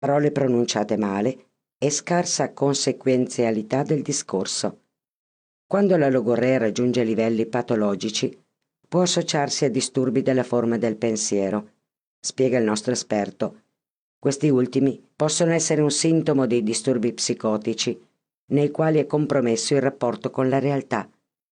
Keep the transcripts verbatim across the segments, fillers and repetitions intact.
parole pronunciate male e scarsa conseguenzialità del discorso. Quando la logorrea raggiunge livelli patologici, può associarsi a disturbi della forma del pensiero, spiega il nostro esperto. Questi ultimi possono essere un sintomo dei disturbi psicotici, nei quali è compromesso il rapporto con la realtà.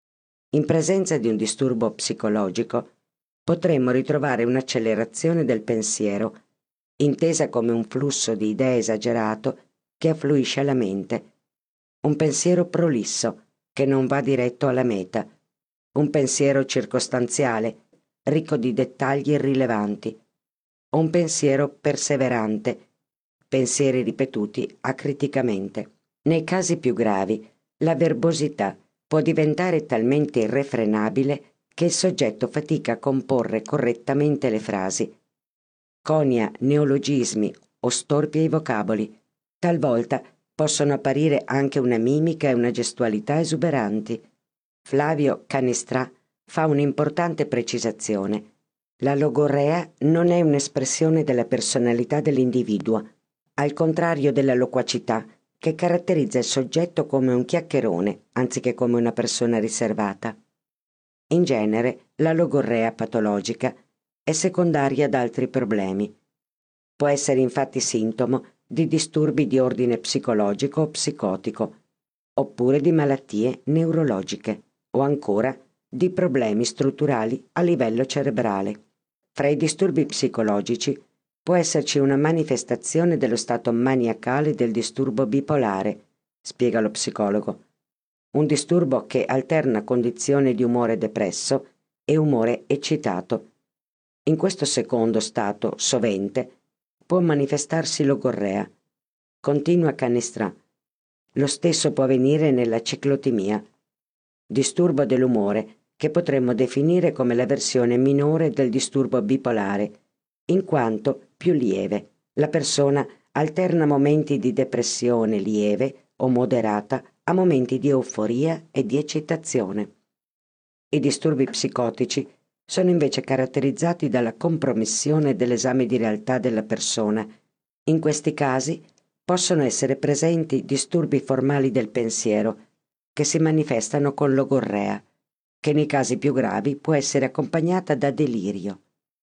In presenza di un disturbo psicologico, potremmo ritrovare un'accelerazione del pensiero, intesa come un flusso di idee esagerato che affluisce alla mente, un pensiero prolisso che non va diretto alla meta, un pensiero circostanziale, ricco di dettagli irrilevanti, o un pensiero perseverante, pensieri ripetuti acriticamente. Nei casi più gravi, la verbosità può diventare talmente irrefrenabile che il soggetto fatica a comporre correttamente le frasi, conia neologismi o storpia i vocaboli. Talvolta possono apparire anche una mimica e una gestualità esuberanti. Flavio Canestrà fa un'importante precisazione. La logorrea non è un'espressione della personalità dell'individuo, al contrario della loquacità che caratterizza il soggetto come un chiacchierone anziché come una persona riservata. In genere, la logorrea patologica è secondaria ad altri problemi. Può essere infatti sintomo di disturbi di ordine psicologico o psicotico, oppure di malattie neurologiche, o ancora di problemi strutturali a livello cerebrale. Fra i disturbi psicologici può esserci una manifestazione dello stato maniacale del disturbo bipolare, spiega lo psicologo, un disturbo che alterna condizione di umore depresso e umore eccitato. In questo secondo stato, sovente, può manifestarsi logorrea. Continua Canestrà. Lo stesso può avvenire nella ciclotimia, disturbo dell'umore che potremmo definire come la versione minore del disturbo bipolare, in quanto più lieve. La persona alterna momenti di depressione lieve o moderata a momenti di euforia e di eccitazione. I disturbi psicotici sono invece caratterizzati dalla compromissione dell'esame di realtà della persona. In questi casi possono essere presenti disturbi formali del pensiero che si manifestano con logorrea, che nei casi più gravi può essere accompagnata da delirio.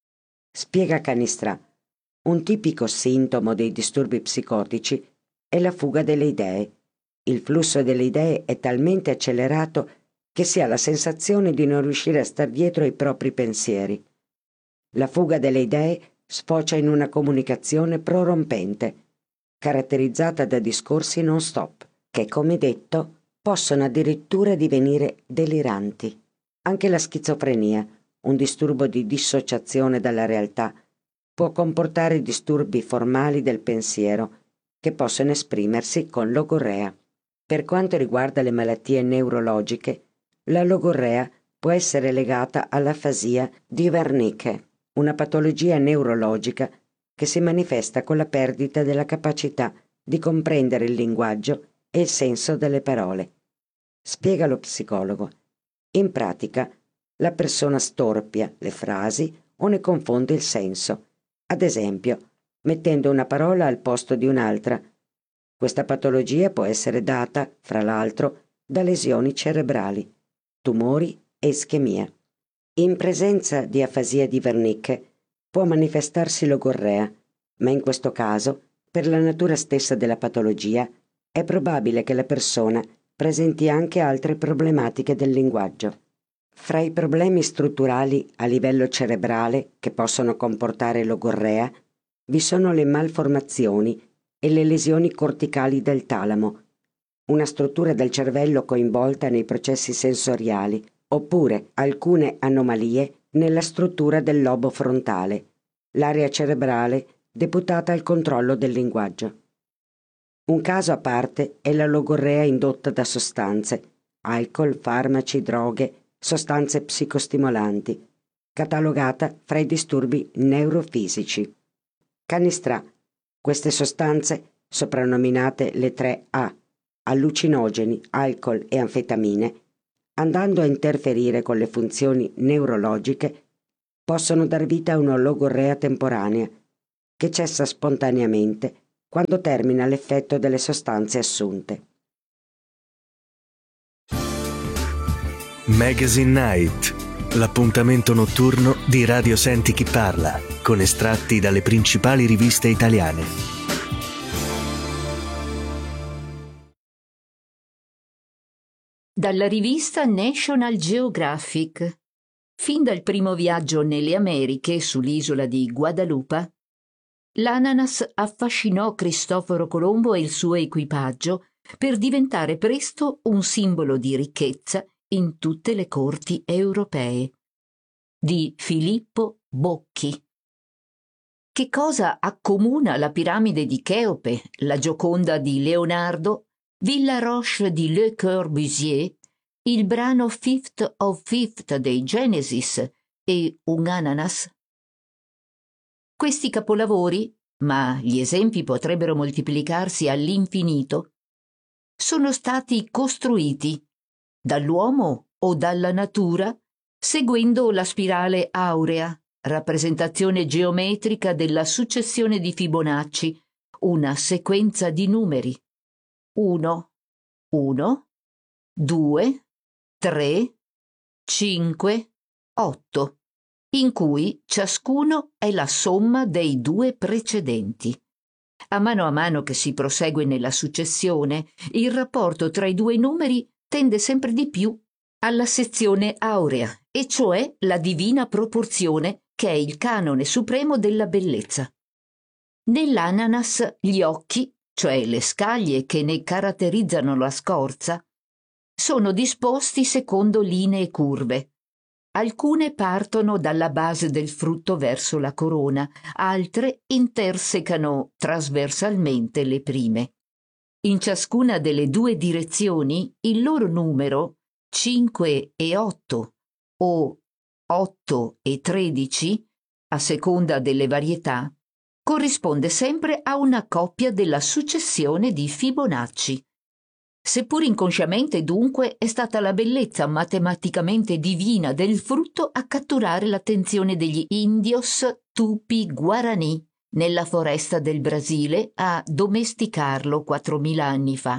Spiega Canestrà, un tipico sintomo dei disturbi psicotici è la fuga delle idee. Il flusso delle idee è talmente accelerato che si ha la sensazione di non riuscire a star dietro ai propri pensieri. La fuga delle idee sfocia in una comunicazione prorompente, caratterizzata da discorsi non stop, che, come detto, possono addirittura divenire deliranti. Anche la schizofrenia, un disturbo di dissociazione dalla realtà, può comportare disturbi formali del pensiero che possono esprimersi con logorrea. Per quanto riguarda le malattie neurologiche, la logorrea può essere legata all'afasia di Wernicke, una patologia neurologica che si manifesta con la perdita della capacità di comprendere il linguaggio e il senso delle parole. Spiega lo psicologo. In pratica, la persona storpia le frasi o ne confonde il senso, ad esempio, mettendo una parola al posto di un'altra. Questa patologia può essere data, fra l'altro, da lesioni cerebrali, tumori e ischemia. In presenza di afasia di Wernicke può manifestarsi logorrea, ma in questo caso, per la natura stessa della patologia, è probabile che la persona presenti anche altre problematiche del linguaggio. Fra i problemi strutturali a livello cerebrale che possono comportare logorrea vi sono le malformazioni e le lesioni corticali del talamo, una struttura del cervello coinvolta nei processi sensoriali, oppure alcune anomalie nella struttura del lobo frontale, l'area cerebrale deputata al controllo del linguaggio. Un caso a parte è la logorrea indotta da sostanze, alcol, farmaci, droghe, sostanze psicostimolanti, catalogata fra i disturbi neurofisici. Canestrà. Queste sostanze, soprannominate le tre A, allucinogeni, alcol e anfetamine, andando a interferire con le funzioni neurologiche, possono dar vita a una logorrea temporanea, che cessa spontaneamente quando termina l'effetto delle sostanze assunte. Magazine Night, l'appuntamento notturno di Radio Senti Chi Parla, con estratti dalle principali riviste italiane. Dalla rivista National Geographic. Fin dal primo viaggio nelle Americhe sull'isola di Guadalupe, l'ananas affascinò Cristoforo Colombo e il suo equipaggio per diventare presto un simbolo di ricchezza in tutte le corti europee. Di Filippo Bocchi. Che cosa accomuna la piramide di Cheope, la Gioconda di Leonardo, Villa Roche di Le Corbusier, il brano Fifth of Fifth dei Genesis e un ananas? Questi capolavori, ma gli esempi potrebbero moltiplicarsi all'infinito, sono stati costruiti dall'uomo o dalla natura seguendo la spirale aurea, rappresentazione geometrica della successione di Fibonacci, una sequenza di numeri. uno, uno, due, tre, cinque, otto, in cui ciascuno è la somma dei due precedenti. A mano a mano che si prosegue nella successione, il rapporto tra i due numeri tende sempre di più alla sezione aurea, e cioè la divina proporzione che è il canone supremo della bellezza. Nell'ananas gli occhi, cioè le scaglie che ne caratterizzano la scorza, sono disposti secondo linee curve. Alcune partono dalla base del frutto verso la corona, altre intersecano trasversalmente le prime. In ciascuna delle due direzioni il loro numero, cinque e otto o otto e tredici, a seconda delle varietà, corrisponde sempre a una coppia della successione di Fibonacci. Seppur inconsciamente, dunque, è stata la bellezza matematicamente divina del frutto a catturare l'attenzione degli indios Tupi-Guarani nella foresta del Brasile a domesticarlo quattromila anni fa.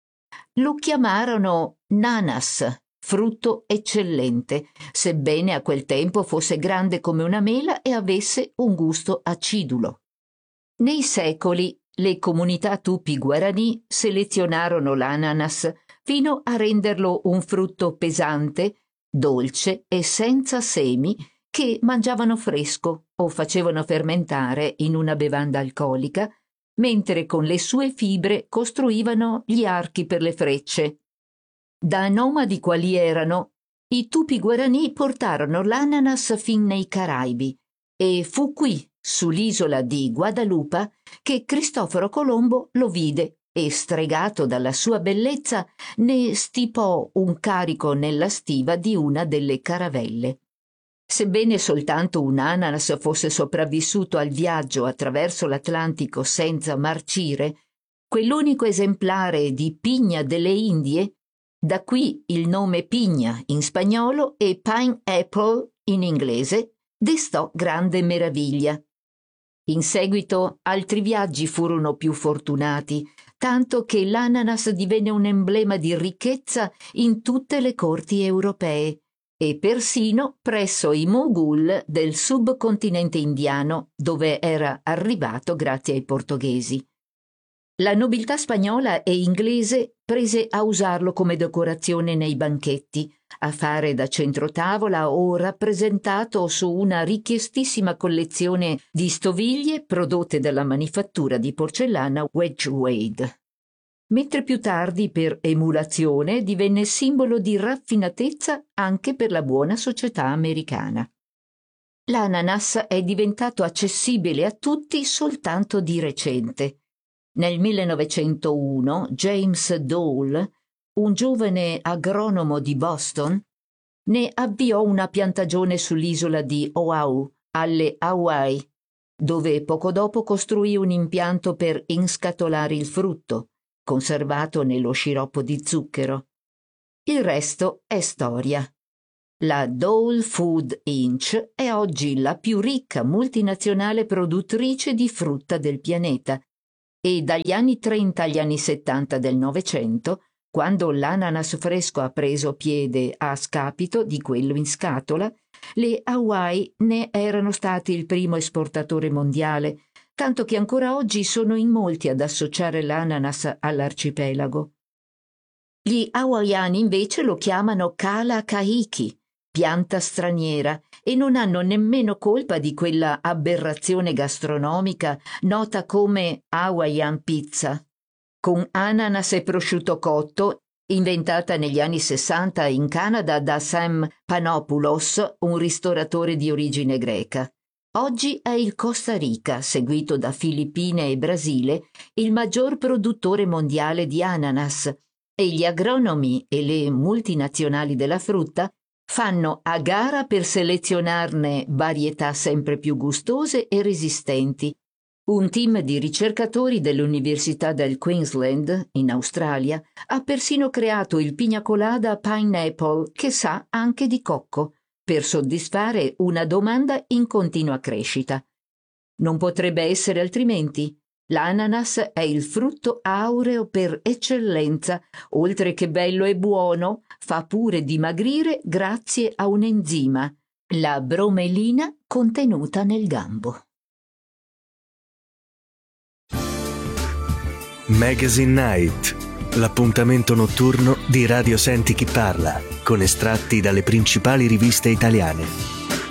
Lo chiamarono nanas, frutto eccellente, sebbene a quel tempo fosse grande come una mela e avesse un gusto acidulo. Nei secoli le comunità Tupi-Guarani selezionarono l'ananas fino a renderlo un frutto pesante, dolce e senza semi che mangiavano fresco o facevano fermentare in una bevanda alcolica, mentre con le sue fibre costruivano gli archi per le frecce. Da nomadi quali erano, i Tupi-Guarani portarono l'ananas fin nei Caraibi e fu qui, sull'isola di Guadalupe, che Cristoforo Colombo lo vide e, stregato dalla sua bellezza, ne stipò un carico nella stiva di una delle caravelle. Sebbene soltanto un ananas fosse sopravvissuto al viaggio attraverso l'Atlantico senza marcire, quell'unico esemplare di pigna delle Indie, da qui il nome pigna in spagnolo e pineapple in inglese, destò grande meraviglia. In seguito altri viaggi furono più fortunati, tanto che l'ananas divenne un emblema di ricchezza in tutte le corti europee e persino presso i Mogul del subcontinente indiano, dove era arrivato grazie ai portoghesi. La nobiltà spagnola e inglese prese a usarlo come decorazione nei banchetti, a fare da centrotavola o rappresentato su una richiestissima collezione di stoviglie prodotte dalla manifattura di porcellana Wedgwood. Mentre più tardi, per emulazione, divenne simbolo di raffinatezza anche per la buona società americana. L'ananas è diventato accessibile a tutti soltanto di recente. Nel millenovecentouno James Dole, un giovane agronomo di Boston, ne avviò una piantagione sull'isola di Oahu, alle Hawaii, dove poco dopo costruì un impianto per inscatolare il frutto, conservato nello sciroppo di zucchero. Il resto è storia. La Dole Food Incorporated è oggi la più ricca multinazionale produttrice di frutta del pianeta e dagli anni trenta agli anni settanta del Novecento, quando l'ananas fresco ha preso piede a scapito di quello in scatola, le Hawaii ne erano stati il primo esportatore mondiale, tanto che ancora oggi sono in molti ad associare l'ananas all'arcipelago. Gli hawaiani invece lo chiamano kala kahiki, pianta straniera, e non hanno nemmeno colpa di quella aberrazione gastronomica nota come Hawaiian pizza, con ananas e prosciutto cotto, inventata negli anni sessanta in Canada da Sam Panopoulos, un ristoratore di origine greca. Oggi è il Costa Rica, seguito da Filippine e Brasile, il maggior produttore mondiale di ananas, e gli agronomi e le multinazionali della frutta fanno a gara per selezionarne varietà sempre più gustose e resistenti. Un team di ricercatori dell'Università del Queensland, in Australia, ha persino creato il Pina Colada Pineapple, che sa anche di cocco, per soddisfare una domanda in continua crescita. Non potrebbe essere altrimenti. L'ananas è il frutto aureo per eccellenza, oltre che bello e buono, fa pure dimagrire grazie a un enzima, la bromelina contenuta nel gambo. Magazine Night, l'appuntamento notturno di Radio Senti Chi Parla, con estratti dalle principali riviste italiane.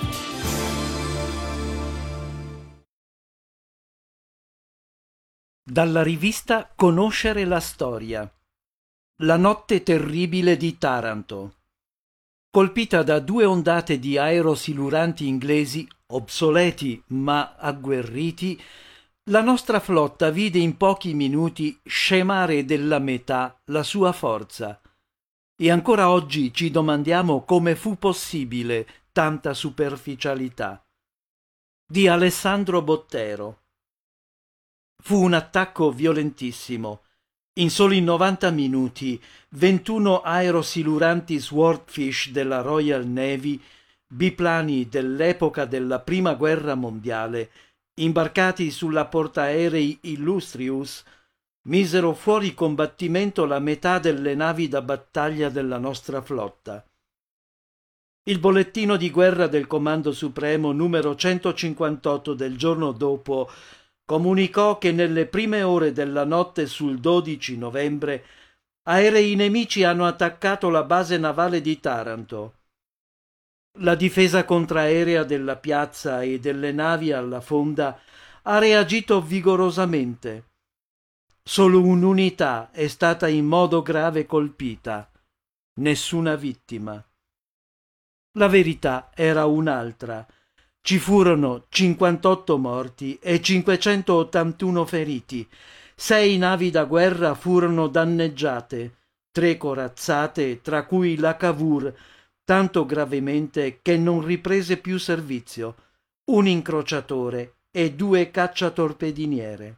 Dalla rivista Conoscere la storia. La notte terribile di Taranto. Colpita da due ondate di aerosiluranti inglesi, obsoleti ma agguerriti, la nostra flotta vide in pochi minuti scemare della metà la sua forza. E ancora oggi ci domandiamo come fu possibile tanta superficialità. Di Alessandro Bottero. Fu un attacco violentissimo. In soli novanta minuti, ventuno aerosiluranti Swordfish della Royal Navy, biplani dell'epoca della Prima Guerra Mondiale, imbarcati sulla portaerei Illustrious, misero fuori combattimento la metà delle navi da battaglia della nostra flotta. Il bollettino di guerra del Comando Supremo numero centocinquantotto del giorno dopo comunicò che nelle prime ore della notte sul dodici novembre aerei nemici hanno attaccato la base navale di Taranto. La difesa contraerea della piazza e delle navi alla fonda ha reagito vigorosamente. Solo un'unità è stata in modo grave colpita, nessuna vittima. La verità era un'altra. Ci furono cinquantotto morti e cinquecentottantuno feriti. Sei navi da guerra furono danneggiate, tre corazzate, tra cui la Cavour, tanto gravemente che non riprese più servizio, un incrociatore e due cacciatorpediniere.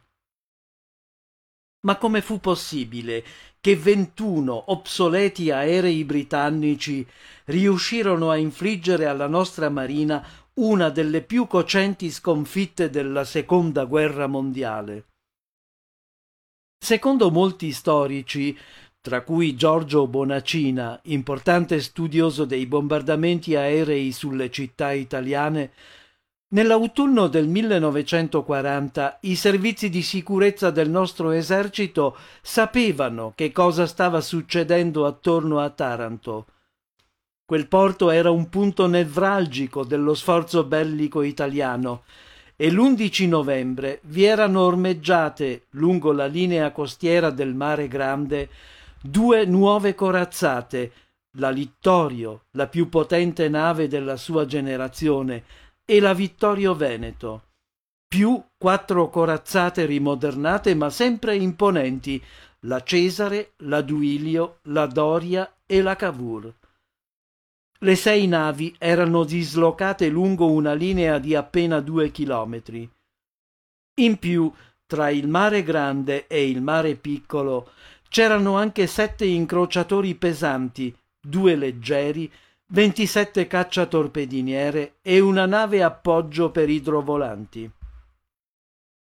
Ma come fu possibile che ventuno obsoleti aerei britannici riuscirono a infliggere alla nostra marina una delle più cocenti sconfitte della Seconda Guerra Mondiale? Secondo molti storici, tra cui Giorgio Bonacina, importante studioso dei bombardamenti aerei sulle città italiane, nell'autunno del millenovecentoquaranta i servizi di sicurezza del nostro esercito sapevano che cosa stava succedendo attorno a Taranto. Quel porto era un punto nevralgico dello sforzo bellico italiano e l'undici novembre vi erano ormeggiate lungo la linea costiera del Mare Grande due nuove corazzate, la Littorio, la più potente nave della sua generazione, e la Vittorio Veneto, più quattro corazzate rimodernate ma sempre imponenti, la Cesare, la Duilio, la Doria e la Cavour. Le sei navi erano dislocate lungo una linea di appena due chilometri. In più, tra il Mare Grande e il Mare Piccolo, c'erano anche sette incrociatori pesanti, due leggeri, ventisette cacciatorpediniere e una nave appoggio per idrovolanti.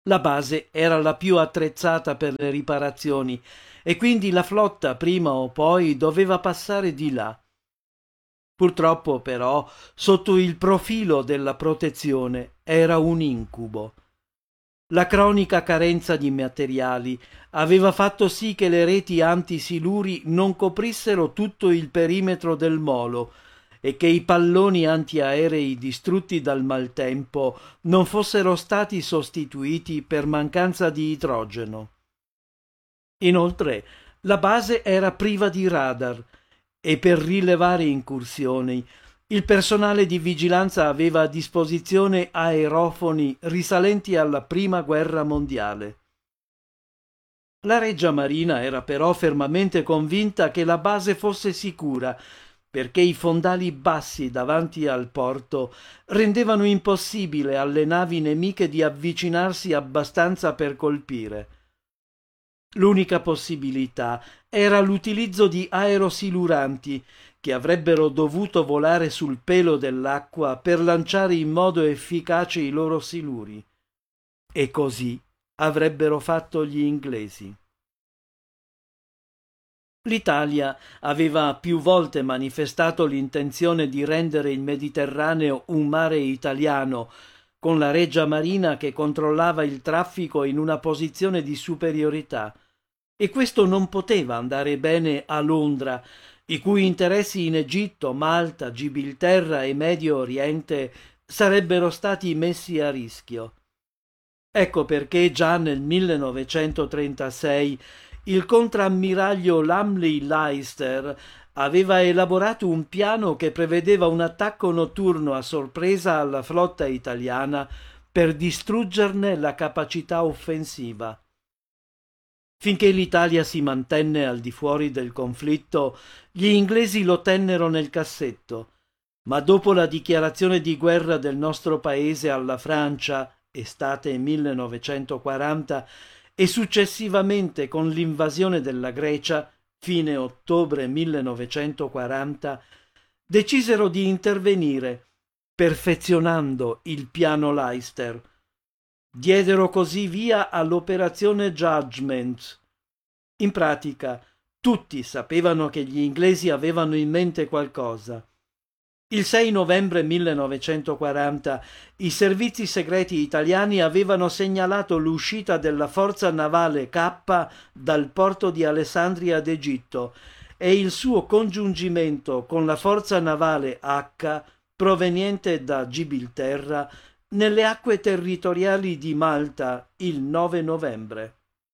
La base era la più attrezzata per le riparazioni e quindi la flotta prima o poi doveva passare di là. Purtroppo, però, sotto il profilo della protezione era un incubo. La cronica carenza di materiali aveva fatto sì che le reti antisiluri non coprissero tutto il perimetro del molo e che i palloni antiaerei distrutti dal maltempo non fossero stati sostituiti per mancanza di idrogeno. Inoltre, la base era priva di radar e per rilevare incursioni il personale di vigilanza aveva a disposizione aerofoni risalenti alla Prima Guerra Mondiale. La Regia Marina era però fermamente convinta che la base fosse sicura, perché i fondali bassi davanti al porto rendevano impossibile alle navi nemiche di avvicinarsi abbastanza per colpire. L'unica possibilità era l'utilizzo di aerosiluranti che avrebbero dovuto volare sul pelo dell'acqua per lanciare in modo efficace i loro siluri. E così avrebbero fatto gli inglesi. L'Italia aveva più volte manifestato l'intenzione di rendere il Mediterraneo un mare italiano, con la Regia Marina che controllava il traffico in una posizione di superiorità, e questo non poteva andare bene a Londra, i cui interessi in Egitto, Malta, Gibilterra e Medio Oriente sarebbero stati messi a rischio. Ecco perché già nel millenovecentotrentasei il contrammiraglio Lumley Lyster aveva elaborato un piano che prevedeva un attacco notturno a sorpresa alla flotta italiana per distruggerne la capacità offensiva. Finché l'Italia si mantenne al di fuori del conflitto, gli inglesi lo tennero nel cassetto, ma dopo la dichiarazione di guerra del nostro paese alla Francia, estate millenovecentoquaranta, e successivamente con l'invasione della Grecia, fine ottobre millenovecentoquaranta, decisero di intervenire, perfezionando il piano Lyster. Diedero così via all'operazione Judgment. In pratica, tutti sapevano che gli inglesi avevano in mente qualcosa. Il sei novembre millenovecentoquaranta i servizi segreti italiani avevano segnalato l'uscita della forza navale K dal porto di Alessandria d'Egitto e il suo congiungimento con la forza navale H proveniente da Gibilterra nelle acque territoriali di Malta il nove novembre.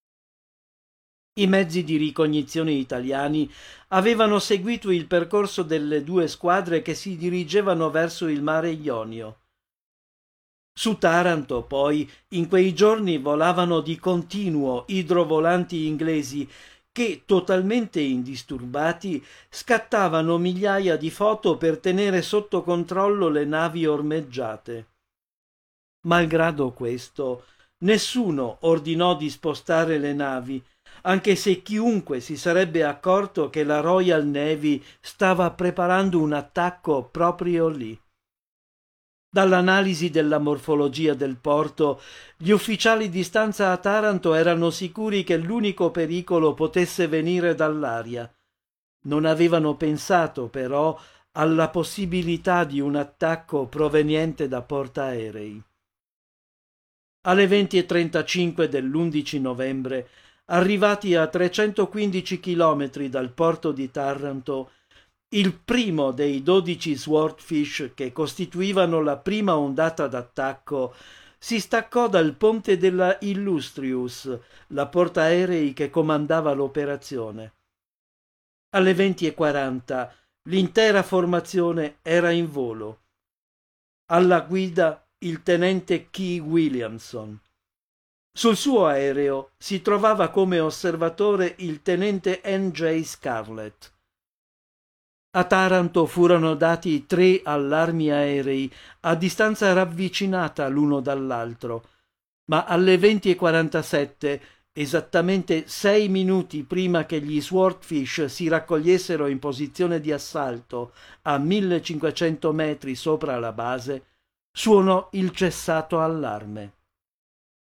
I mezzi di ricognizione italiani avevano seguito il percorso delle due squadre che si dirigevano verso il mare Ionio. Su Taranto, poi, in quei giorni volavano di continuo idrovolanti inglesi che, totalmente indisturbati, scattavano migliaia di foto per tenere sotto controllo le navi ormeggiate. Malgrado questo, nessuno ordinò di spostare le navi, anche se chiunque si sarebbe accorto che la Royal Navy stava preparando un attacco proprio lì. Dall'analisi della morfologia del porto, gli ufficiali di stanza a Taranto erano sicuri che l'unico pericolo potesse venire dall'aria. Non avevano pensato, però, alla possibilità di un attacco proveniente da portaerei. Alle venti e trentacinque dell'undici novembre, arrivati a trecentoquindici chilometri dal porto di Taranto, il primo dei dodici Swordfish che costituivano la prima ondata d'attacco si staccò dal ponte della Illustrious, la portaerei che comandava l'operazione. Alle venti e quaranta l'intera formazione era in volo. Alla guida il tenente Key Williamson. Sul suo aereo si trovava come osservatore il tenente N J Scarlett. A Taranto furono dati tre allarmi aerei a distanza ravvicinata l'uno dall'altro, ma alle venti e quarantasette, esattamente sei minuti prima che gli Swordfish si raccogliessero in posizione di assalto a millecinquecento metri sopra la base, suonò il cessato allarme.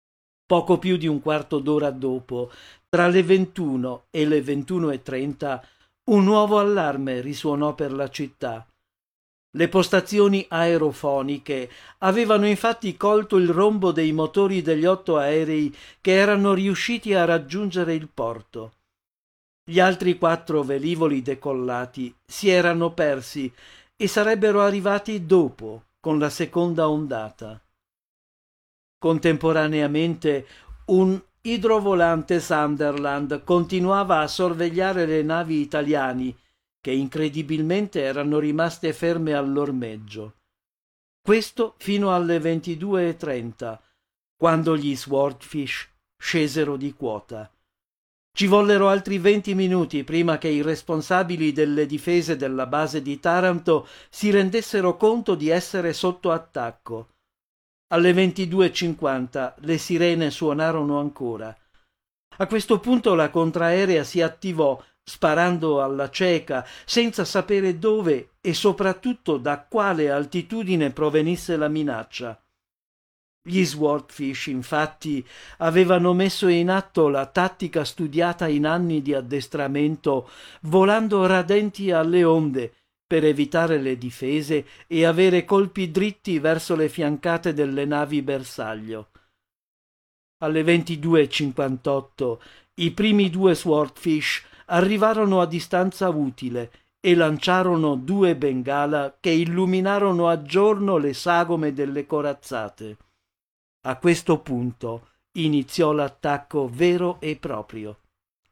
Poco più di un quarto d'ora dopo, tra le ventuno e le ventuno e trenta, un nuovo allarme risuonò per la città. Le postazioni aerofoniche avevano infatti colto il rombo dei motori degli otto aerei che erano riusciti a raggiungere il porto. Gli altri quattro velivoli decollati si erano persi e sarebbero arrivati dopo, con la seconda ondata. Contemporaneamente un idrovolante Sunderland continuava a sorvegliare le navi italiane che incredibilmente erano rimaste ferme all'ormeggio. Questo fino alle ventidue e trenta, quando gli Swordfish scesero di quota. Ci vollero altri venti minuti prima che i responsabili delle difese della base di Taranto si rendessero conto di essere sotto attacco. Alle ventidue e cinquanta le sirene suonarono ancora. A questo punto la contraerea si attivò, sparando alla cieca, senza sapere dove e soprattutto da quale altitudine provenisse la minaccia. Gli Swordfish, infatti, avevano messo in atto la tattica studiata in anni di addestramento, volando radenti alle onde per evitare le difese e avere colpi dritti verso le fiancate delle navi bersaglio. Alle ventidue e cinquantotto i primi due Swordfish arrivarono a distanza utile e lanciarono due bengala che illuminarono a giorno le sagome delle corazzate. A questo punto iniziò l'attacco vero e proprio.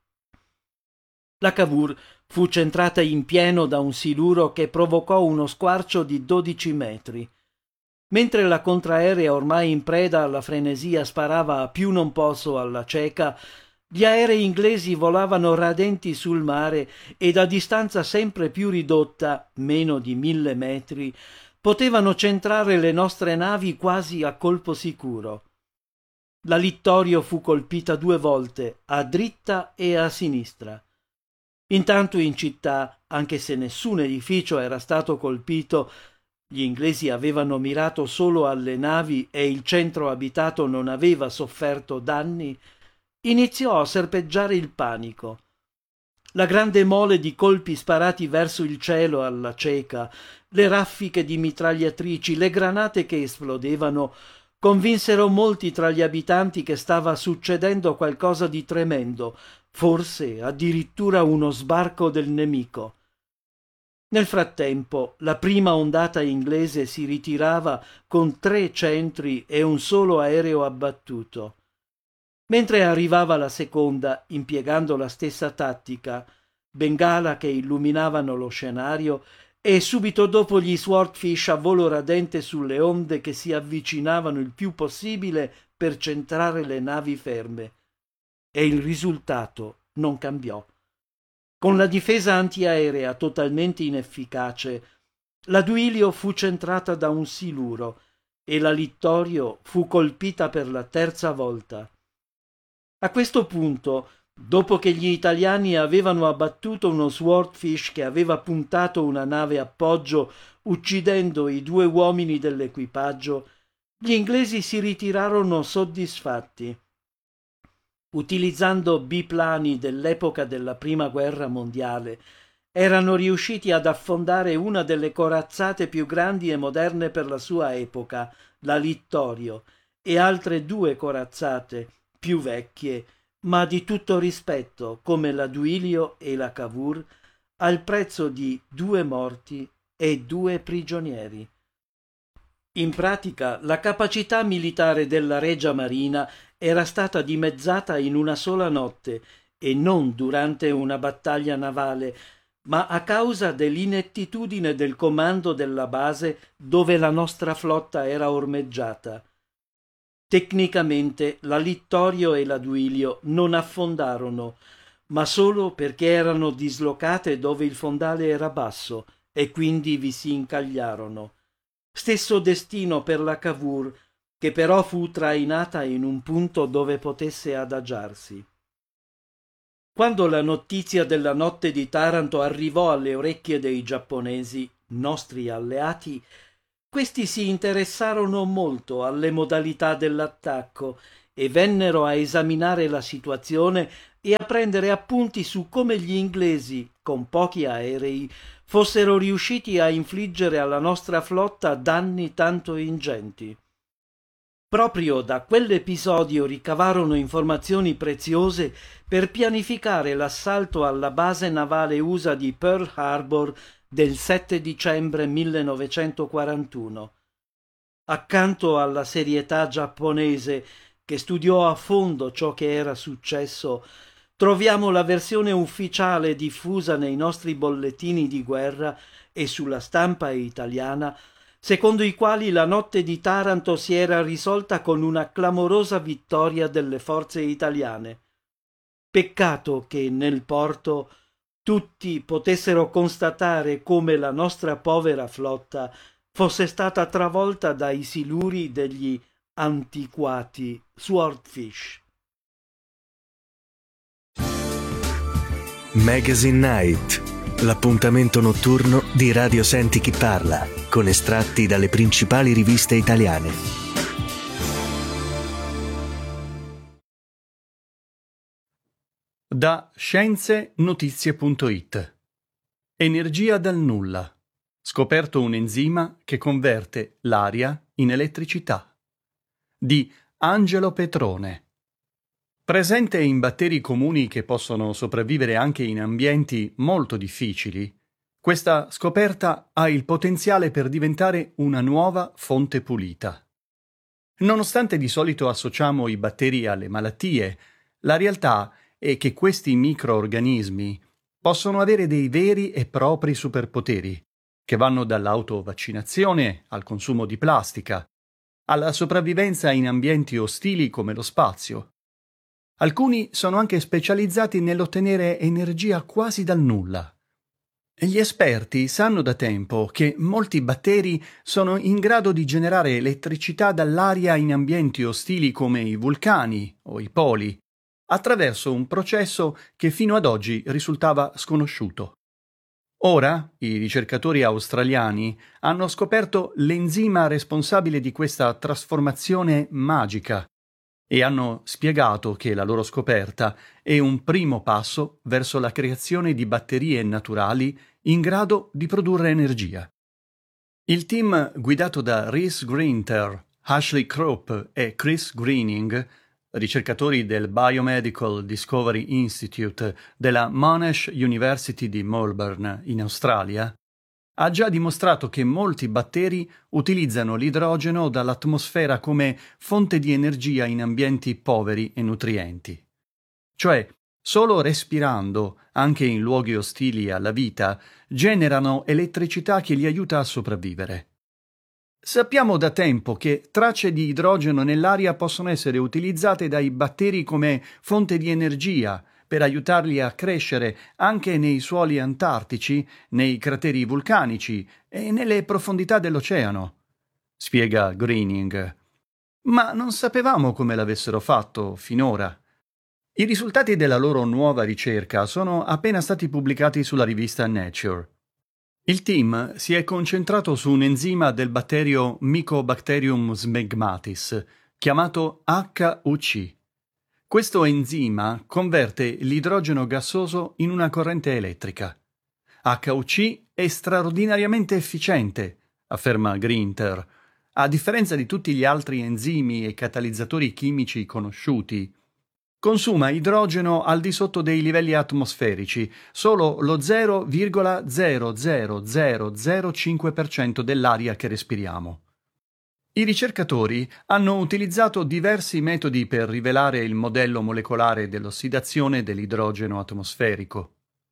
La Cavour fu centrata in pieno da un siluro che provocò uno squarcio di dodici metri. Mentre la contraerea, ormai in preda alla frenesia, sparava a più non posso alla cieca, gli aerei inglesi volavano radenti sul mare e da distanza sempre più ridotta, meno di mille metri, potevano centrare le nostre navi quasi a colpo sicuro. La Littorio fu colpita due volte, a dritta e a sinistra. Intanto in città, anche se nessun edificio era stato colpito, gli inglesi avevano mirato solo alle navi e il centro abitato non aveva sofferto danni, iniziò a serpeggiare il panico. La grande mole di colpi sparati verso il cielo alla cieca, le raffiche di mitragliatrici, le granate che esplodevano, convinsero molti tra gli abitanti che stava succedendo qualcosa di tremendo, forse addirittura uno sbarco del nemico. Nel frattempo la prima ondata inglese si ritirava con tre centri e un solo aereo abbattuto. Mentre arrivava la seconda, impiegando la stessa tattica, bengala che illuminavano lo scenario, e subito dopo gli Swordfish a volo radente sulle onde che si avvicinavano il più possibile per centrare le navi ferme. E il risultato non cambiò. Con la difesa antiaerea totalmente inefficace, la Duilio fu centrata da un siluro e la Littorio fu colpita per la terza volta. A questo punto, dopo che gli italiani avevano abbattuto uno Swordfish che aveva puntato una nave appoggio, uccidendo i due uomini dell'equipaggio, gli inglesi si ritirarono soddisfatti. Utilizzando biplani dell'epoca della Prima Guerra Mondiale, erano riusciti ad affondare una delle corazzate più grandi e moderne per la sua epoca, la Littorio, e altre due corazzate più vecchie, ma di tutto rispetto, come la Duilio e la Cavour, al prezzo di due morti e due prigionieri. In pratica, la capacità militare della Regia Marina era stata dimezzata in una sola notte, e non durante una battaglia navale, ma a causa dell'inettitudine del comando della base dove la nostra flotta era ormeggiata. Tecnicamente la Littorio e la Duilio non affondarono, ma solo perché erano dislocate dove il fondale era basso e quindi vi si incagliarono. Stesso destino per la Cavour, che però fu trainata in un punto dove potesse adagiarsi. Quando la notizia della notte di Taranto arrivò alle orecchie dei giapponesi, nostri alleati, questi si interessarono molto alle modalità dell'attacco e vennero a esaminare la situazione e a prendere appunti su come gli inglesi, con pochi aerei, fossero riusciti a infliggere alla nostra flotta danni tanto ingenti. Proprio da quell'episodio ricavarono informazioni preziose per pianificare l'assalto alla base navale U S A di Pearl Harbor del sette dicembre millenovecentoquarantuno. Accanto alla serietà giapponese, che studiò a fondo ciò che era successo, troviamo la versione ufficiale diffusa nei nostri bollettini di guerra e sulla stampa italiana, secondo i quali la notte di Taranto si era risolta con una clamorosa vittoria delle forze italiane. Peccato che nel porto tutti potessero constatare come la nostra povera flotta fosse stata travolta dai siluri degli antiquati Swordfish. Magazine Night, l'appuntamento notturno di Radio Senti Chi Parla, con estratti dalle principali riviste italiane. Da scienze notizie punto it. Energia dal nulla. Scoperto un enzima che converte l'aria in elettricità. Di Angelo Petrone. Presente in batteri comuni che possono sopravvivere anche in ambienti molto difficili, questa scoperta ha il potenziale per diventare una nuova fonte pulita. Nonostante di solito associamo i batteri alle malattie, la realtà è che questi microorganismi possono avere dei veri e propri superpoteri, che vanno dall'autovaccinazione al consumo di plastica, alla sopravvivenza in ambienti ostili come lo spazio. Alcuni sono anche specializzati nell'ottenere energia quasi dal nulla. Gli esperti sanno da tempo che molti batteri sono in grado di generare elettricità dall'aria in ambienti ostili come i vulcani o i poli, attraverso un processo che fino ad oggi risultava sconosciuto. Ora, i ricercatori australiani hanno scoperto l'enzima responsabile di questa trasformazione magica e hanno spiegato che la loro scoperta è un primo passo verso la creazione di batterie naturali in grado di produrre energia. Il team guidato da Rhys Grinter, Ashley Krupp e Chris Greening, ricercatori del Biomedical Discovery Institute della Monash University di Melbourne, in Australia, ha già dimostrato che molti batteri utilizzano l'idrogeno dall'atmosfera come fonte di energia in ambienti poveri e nutrienti. Cioè, solo respirando, anche in luoghi ostili alla vita, generano elettricità che li aiuta a sopravvivere. Sappiamo da tempo che tracce di idrogeno nell'aria possono essere utilizzate dai batteri come fonte di energia per aiutarli a crescere anche nei suoli antartici, nei crateri vulcanici e nelle profondità dell'oceano, spiega Greening. Ma non sapevamo come l'avessero fatto finora. I risultati della loro nuova ricerca sono appena stati pubblicati sulla rivista Nature. Il team si è concentrato su un enzima del batterio Mycobacterium smegmatis, chiamato H U C. Questo enzima converte l'idrogeno gassoso in una corrente elettrica. H U C è straordinariamente efficiente, afferma Grinter. A differenza di tutti gli altri enzimi e catalizzatori chimici conosciuti, consuma idrogeno al di sotto dei livelli atmosferici, solo lo zero virgola zero zero zero zero cinque per cento dell'aria che respiriamo. I ricercatori hanno utilizzato diversi metodi per rivelare il modello molecolare dell'ossidazione dell'idrogeno atmosferico.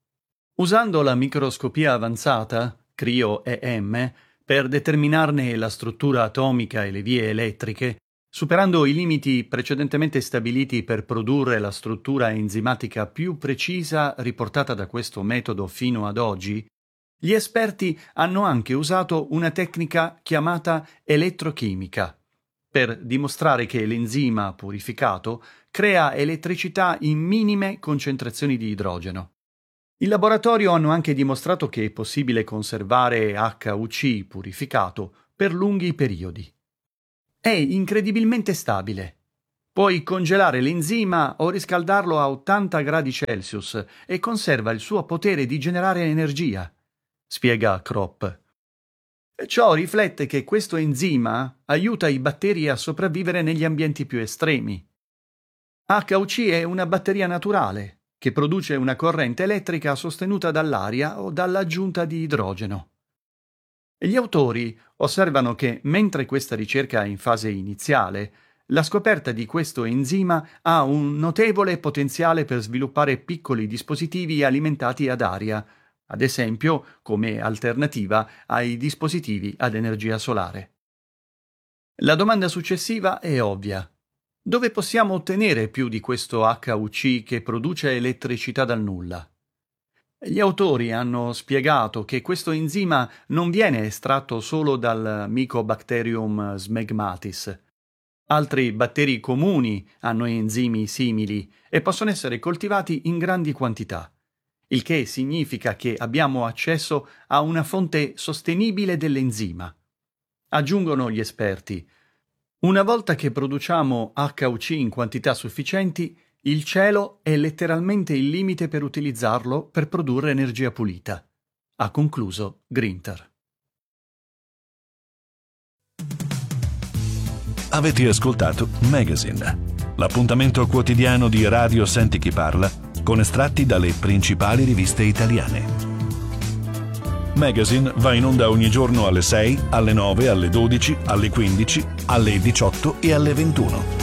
Usando la microscopia avanzata, Cryo-E M, per determinarne la struttura atomica e le vie elettriche, superando i limiti precedentemente stabiliti per produrre la struttura enzimatica più precisa riportata da questo metodo fino ad oggi, gli esperti hanno anche usato una tecnica chiamata elettrochimica per dimostrare che l'enzima purificato crea elettricità in minime concentrazioni di idrogeno. In laboratorio hanno anche dimostrato che è possibile conservare H U C purificato per lunghi periodi. È incredibilmente stabile. Puoi congelare l'enzima o riscaldarlo a ottanta gradi Celsius e conserva il suo potere di generare energia, spiega Kropp. Ciò riflette che questo enzima aiuta i batteri a sopravvivere negli ambienti più estremi. H U C è una batteria naturale che produce una corrente elettrica sostenuta dall'aria o dall'aggiunta di idrogeno. Gli autori osservano che, mentre questa ricerca è in fase iniziale, la scoperta di questo enzima ha un notevole potenziale per sviluppare piccoli dispositivi alimentati ad aria, ad esempio come alternativa ai dispositivi ad energia solare. La domanda successiva è ovvia. Dove possiamo ottenere più di questo H U C che produce elettricità dal nulla? Gli autori hanno spiegato che questo enzima non viene estratto solo dal Mycobacterium smegmatis. Altri batteri comuni hanno enzimi simili e possono essere coltivati in grandi quantità, il che significa che abbiamo accesso a una fonte sostenibile dell'enzima. Aggiungono gli esperti: una volta che produciamo H U C in quantità sufficienti, il cielo è letteralmente il limite per utilizzarlo per produrre energia pulita, ha concluso Grinter. Avete ascoltato Magazine, l'appuntamento quotidiano di Radio Senti Chi Parla con estratti dalle principali riviste italiane. Magazine va in onda ogni giorno alle sei, alle nove, alle dodici, alle quindici, alle diciotto e alle ventuno.